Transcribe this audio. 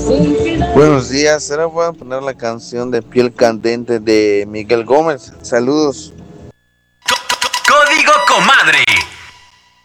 Buenos días, ahora voy a poner la canción de Piel Candente de Miguel Gómez. Saludos. Código Comadre.